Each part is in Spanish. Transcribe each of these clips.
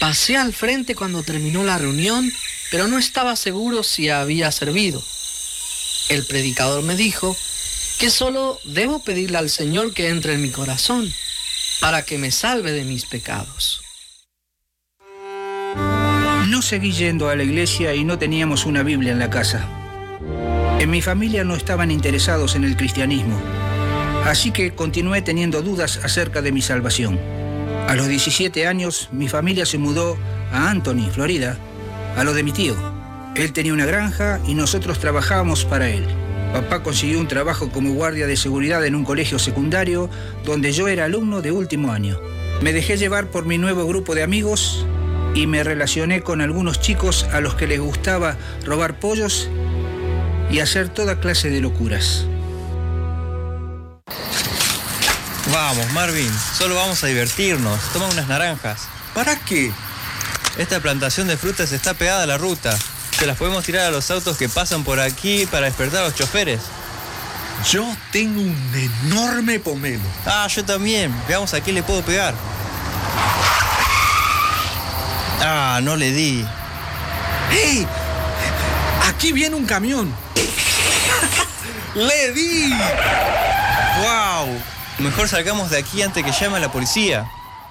Pasé al frente cuando terminó la reunión, pero no estaba seguro si había servido. El predicador me dijo que solo debo pedirle al Señor que entre en mi corazón para que me salve de mis pecados. No seguí yendo a la iglesia y no teníamos una Biblia en la casa. En mi familia no estaban interesados en el cristianismo, así que continué teniendo dudas acerca de mi salvación. A los 17 años, mi familia se mudó a Anthony, Florida, a lo de mi tío. Él tenía una granja y nosotros trabajábamos para él. Papá consiguió un trabajo como guardia de seguridad en un colegio secundario donde yo era alumno de último año. Me dejé llevar por mi nuevo grupo de amigos y me relacioné con algunos chicos a los que les gustaba robar pollos y hacer toda clase de locuras. Vamos, Marvin, solo vamos a divertirnos. Toma unas naranjas. ¿Para qué? Esta plantación de frutas está pegada a la ruta. Se las podemos tirar a los autos que pasan por aquí para despertar a los choferes. Yo tengo un enorme pomelo. Ah, yo también. Veamos a qué le puedo pegar. Ah, no le di. ¡Hey! Aquí viene un camión. ¡Le di! ¡Wow! Mejor salgamos de aquí antes que llame a la policía.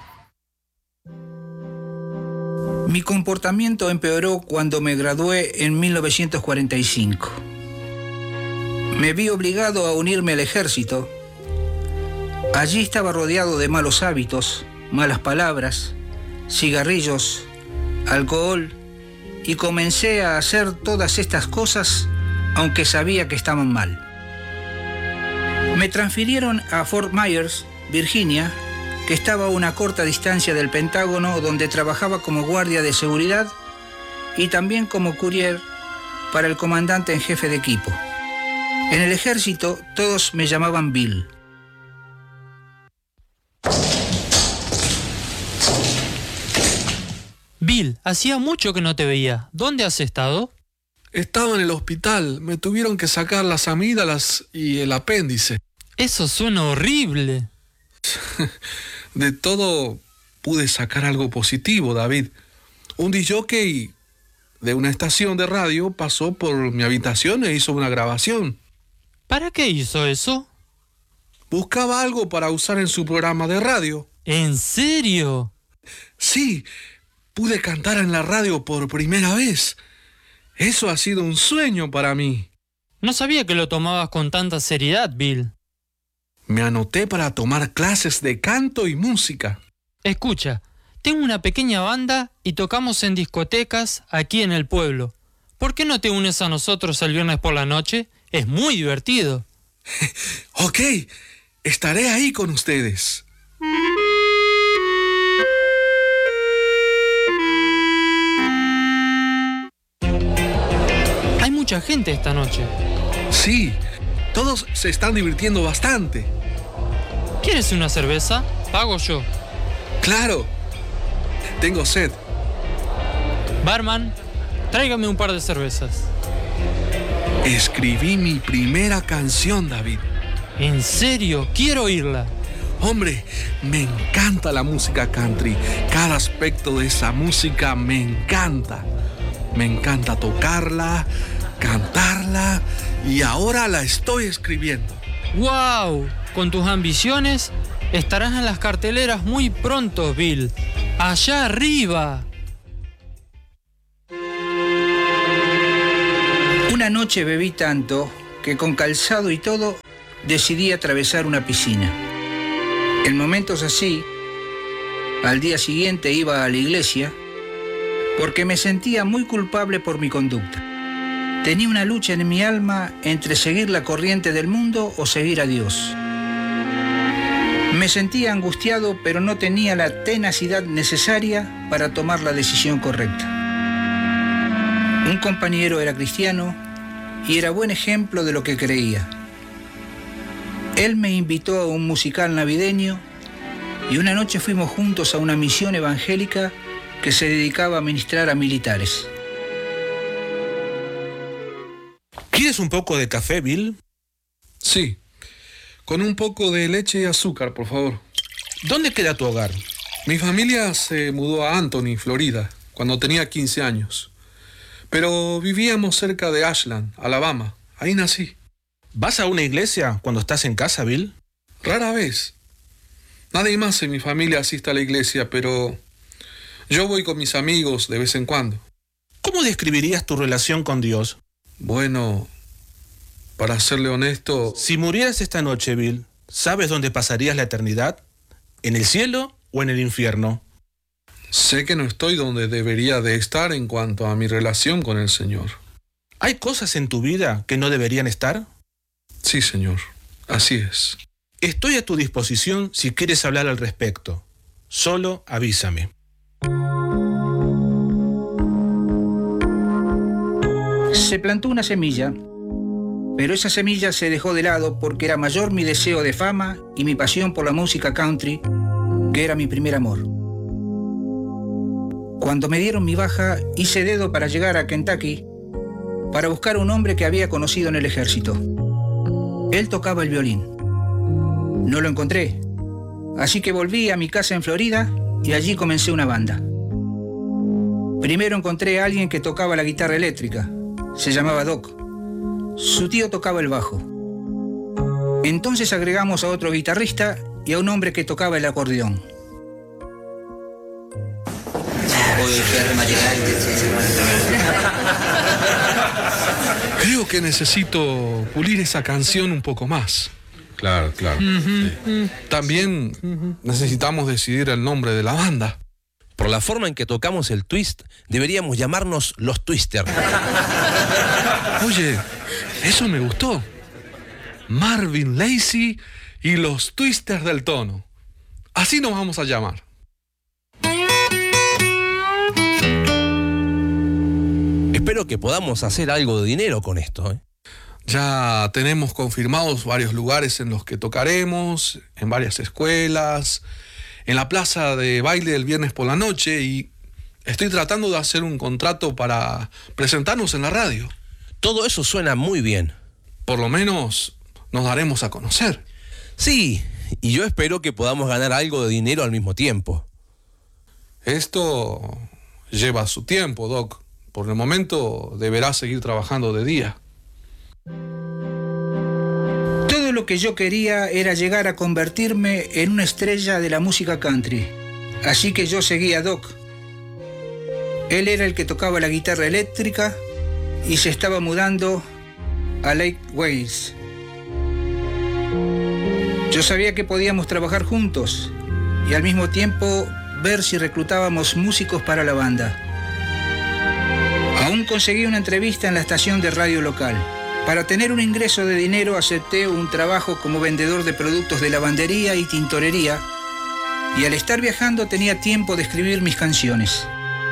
Mi comportamiento empeoró cuando me gradué en 1945. Me vi obligado a unirme al ejército. Allí estaba rodeado de malos hábitos, malas palabras, cigarrillos, alcohol, y comencé a hacer todas estas cosas, aunque sabía que estaban mal. Me transfirieron a Fort Myers, Virginia, que estaba a una corta distancia del Pentágono, donde trabajaba como guardia de seguridad y también como courier para el comandante en jefe de equipo. En el ejército todos me llamaban Bill. Bill, hacía mucho que no te veía. ¿Dónde has estado? Estaba en el hospital. Me tuvieron que sacar las amígdalas y el apéndice. Eso suena horrible. De todo pude sacar algo positivo, David. Un disjockey de una estación de radio pasó por mi habitación e hizo una grabación. ¿Para qué hizo eso? Buscaba algo para usar en su programa de radio. ¿En serio? Sí, pude cantar en la radio por primera vez. Eso ha sido un sueño para mí. No sabía que lo tomabas con tanta seriedad, Bill. Me anoté para tomar clases de canto y música. Escucha, tengo una pequeña banda y tocamos en discotecas aquí en el pueblo. ¿Por qué no te unes a nosotros el viernes por la noche? Es muy divertido. Ok, estaré ahí con ustedes. Hay mucha gente esta noche. Sí, todos se están divirtiendo bastante. ¿Quieres una cerveza? Pago yo. Claro, tengo sed. Barman, tráigame un par de cervezas. Escribí mi primera canción, David. ¿En serio? Quiero oírla. Hombre, me encanta la música country. Cada aspecto de esa música me encanta. Me encanta tocarla, cantarla y ahora la estoy escribiendo. ¡Wow! Con tus ambiciones estarás en las carteleras muy pronto, Bill. ¡Allá arriba! Una noche bebí tanto que con calzado y todo decidí atravesar una piscina. En momentos así, al día siguiente iba a la iglesia porque me sentía muy culpable por mi conducta. Tenía una lucha en mi alma entre seguir la corriente del mundo o seguir a Dios. Me sentía angustiado, pero no tenía la tenacidad necesaria para tomar la decisión correcta. Un compañero era cristiano y era buen ejemplo de lo que creía. Él me invitó a un musical navideño y una noche fuimos juntos a una misión evangélica que se dedicaba a ministrar a militares. ¿Quieres un poco de café, Bill? Sí, con un poco de leche y azúcar, por favor. ¿Dónde queda tu hogar? Mi familia se mudó a Anthony, Florida, cuando tenía 15 años. Pero vivíamos cerca de Ashland, Alabama. Ahí nací. ¿Vas a una iglesia cuando estás en casa, Bill? Rara vez. Nadie más en mi familia asiste a la iglesia, pero yo voy con mis amigos de vez en cuando. ¿Cómo describirías tu relación con Dios? Bueno, para serle honesto... Si murieras esta noche, Bill, ¿sabes dónde pasarías la eternidad? ¿En el cielo o en el infierno? Sé que no estoy donde debería de estar en cuanto a mi relación con el Señor. ¿Hay cosas en tu vida que no deberían estar? Sí, Señor. Así es. Estoy a tu disposición si quieres hablar al respecto. Solo avísame. Se plantó una semilla, pero esa semilla se dejó de lado porque era mayor mi deseo de fama y mi pasión por la música country, que era mi primer amor. Cuando me dieron mi baja, hice dedo para llegar a Kentucky para buscar a un hombre que había conocido en el ejército. Él tocaba el violín. No lo encontré, así que volví a mi casa en Florida y allí comencé una banda. Primero encontré a alguien que tocaba la guitarra eléctrica. Se llamaba Doc. Su tío tocaba el bajo. Entonces agregamos a otro guitarrista y a un hombre que tocaba el acordeón. Creo que necesito pulir esa canción un poco más. Claro. Sí. También necesitamos decidir el nombre de la banda. Por la forma en que tocamos el twist, deberíamos llamarnos los Twisters. Oye, eso me gustó. Marvin Lacey y los Twisters del tono. Así nos vamos a llamar. Espero que podamos hacer algo de dinero con esto, ¿eh? Ya tenemos confirmados varios lugares en los que tocaremos, en varias escuelas, en la plaza de baile el viernes por la noche, y estoy tratando de hacer un contrato para presentarnos en la radio. Todo eso suena muy bien. Por lo menos nos daremos a conocer. Sí, y yo espero que podamos ganar algo de dinero al mismo tiempo. Esto lleva su tiempo, Doc. Por el momento deberá seguir trabajando de día. Todo lo que yo quería era llegar a convertirme en una estrella de la música country. Así que yo seguí a Doc. Él era el que tocaba la guitarra eléctrica y se estaba mudando a Lake Wales. Yo sabía que podíamos trabajar juntos y al mismo tiempo ver si reclutábamos músicos para la banda. Aún conseguí una entrevista en la estación de radio local. Para tener un ingreso de dinero acepté un trabajo como vendedor de productos de lavandería y tintorería, y al estar viajando tenía tiempo de escribir mis canciones.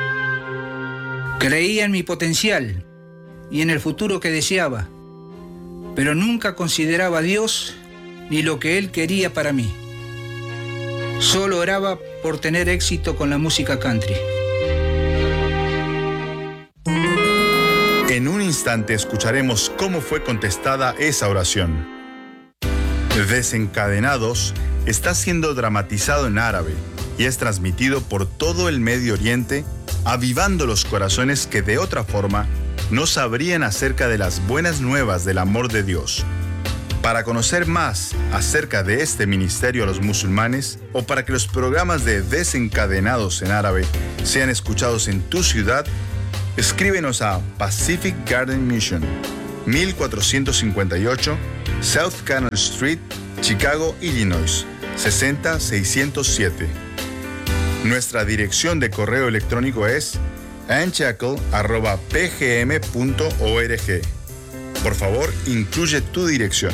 Creía en mi potencial y en el futuro que deseaba, pero nunca consideraba a Dios ni lo que Él quería para mí. Solo oraba por tener éxito con la música country. En un instante escucharemos cómo fue contestada esa oración. Desencadenados está siendo dramatizado en árabe y es transmitido por todo el Medio Oriente, avivando los corazones que de otra forma no sabrían acerca de las buenas nuevas del amor de Dios. Para conocer más acerca de este ministerio a los musulmanes o para que los programas de Desencadenados en árabe sean escuchados en tu ciudad, escríbenos a Pacific Garden Mission, 1458 South Canal Street, Chicago, Illinois, 60607. Nuestra dirección de correo electrónico es anchacle@pgm.org. Por favor, incluye tu dirección.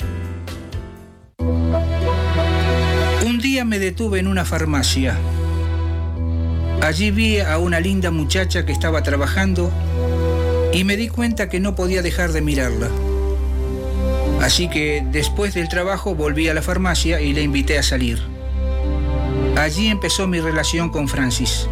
Un día me detuve en una farmacia. Allí vi a una linda muchacha que estaba trabajando y me di cuenta que no podía dejar de mirarla. Así que después del trabajo volví a la farmacia y le invité a salir. Allí empezó mi relación con Francis.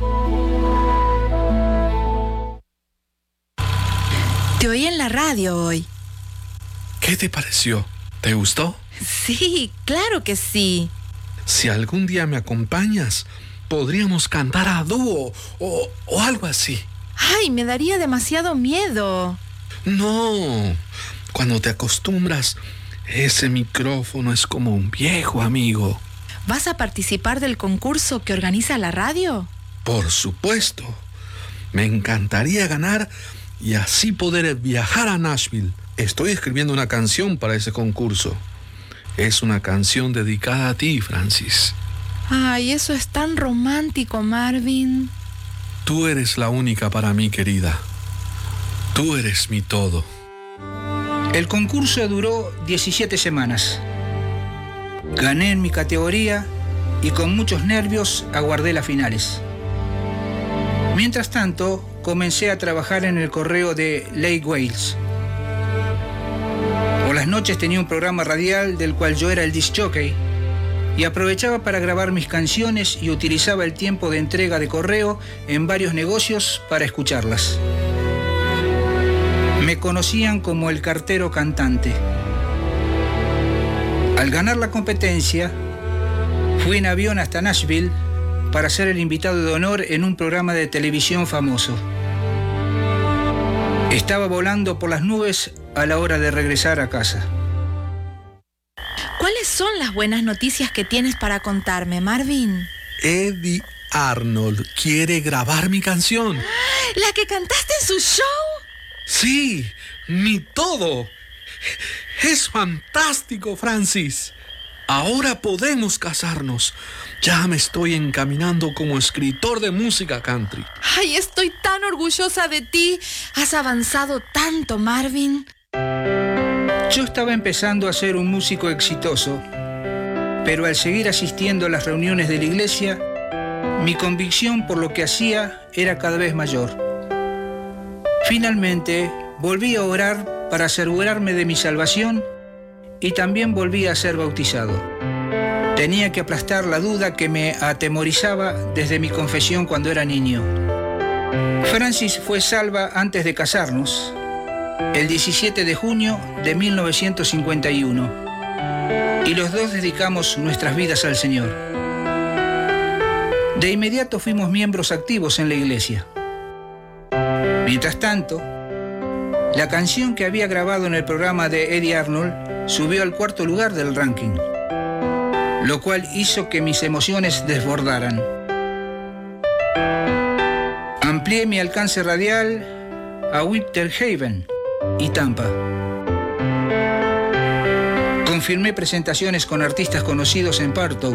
Te oí en la radio hoy. ¿Qué te pareció? ¿Te gustó? Sí, claro que sí. Si algún día me acompañas, podríamos cantar a dúo o algo así. Ay, me daría demasiado miedo. No, cuando te acostumbras, ese micrófono es como un viejo amigo. ¿Vas a participar del concurso que organiza la radio? Por supuesto. Me encantaría ganar y así poder viajar a Nashville. Estoy escribiendo una canción para ese concurso. Es una canción dedicada a ti, Francis. Ay, eso es tan romántico, Marvin. Tú eres la única para mí, querida. Tú eres mi todo. El concurso duró 17 semanas. Gané en mi categoría y con muchos nervios aguardé las finales. Mientras tanto, comencé a trabajar en el correo de Lake Wales. Por las noches tenía un programa radial del cual yo era el disc jockey y aprovechaba para grabar mis canciones y utilizaba el tiempo de entrega de correo en varios negocios para escucharlas. Me conocían como el cartero cantante. Al ganar la competencia, fui en avión hasta Nashville para ser el invitado de honor en un programa de televisión famoso. Estaba volando por las nubes a la hora de regresar a casa. ¿Cuáles son las buenas noticias que tienes para contarme, Marvin? Eddie Arnold quiere grabar mi canción. ¿La que cantaste en su show? Sí, mi todo. Es fantástico, Francis. Ahora podemos casarnos. Ya me estoy encaminando como escritor de música country. Ay, estoy tan orgullosa de ti. Has avanzado tanto, Marvin. Yo estaba empezando a ser un músico exitoso, pero al seguir asistiendo a las reuniones de la iglesia, mi convicción por lo que hacía era cada vez mayor. Finalmente, volví a orar para asegurarme de mi salvación y también volví a ser bautizado. Tenía que aplastar la duda que me atemorizaba desde mi confesión cuando era niño. Francis fue salva antes de casarnos, el 17 de junio de 1951, y los dos dedicamos nuestras vidas al Señor. De inmediato fuimos miembros activos en la iglesia. Mientras tanto, la canción que había grabado en el programa de Eddie Arnold subió al 4º lugar del ranking, lo cual hizo que mis emociones desbordaran. Amplié mi alcance radial a Winter Haven y Tampa. Confirmé presentaciones con artistas conocidos en Partow.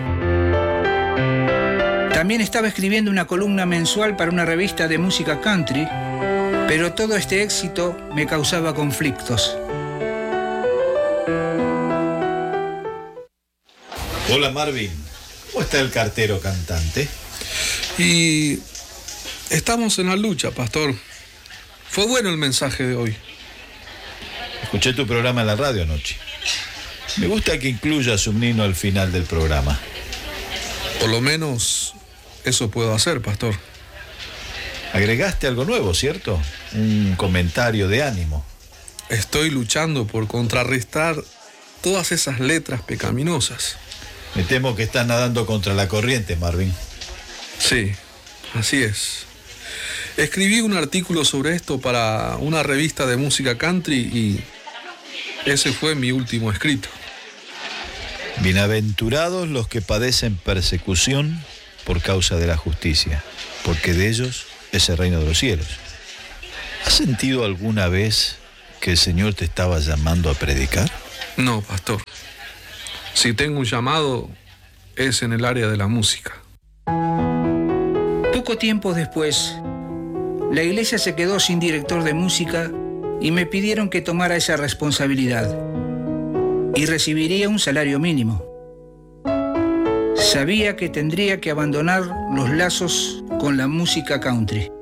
También estaba escribiendo una columna mensual para una revista de música country, pero todo este éxito me causaba conflictos. Hola Marvin, ¿cómo está el cartero cantante? Y estamos en la lucha, pastor. Fue bueno el mensaje de hoy. Escuché tu programa en la radio anoche. Me gusta que incluyas un himno al final del programa. Por lo menos eso puedo hacer, pastor. Agregaste algo nuevo, ¿cierto? Un comentario de ánimo. Estoy luchando por contrarrestar todas esas letras pecaminosas. Me temo que estás nadando contra la corriente, Marvin. Sí, así es. Escribí un artículo sobre esto para una revista de música country y ese fue mi último escrito. Bienaventurados los que padecen persecución por causa de la justicia, porque de ellos es el reino de los cielos. ¿Has sentido alguna vez que el Señor te estaba llamando a predicar? No, pastor. Si tengo un llamado, es en el área de la música. Poco tiempo después, la iglesia se quedó sin director de música y me pidieron que tomara esa responsabilidad y recibiría un salario mínimo. Sabía que tendría que abandonar los lazos con la música country.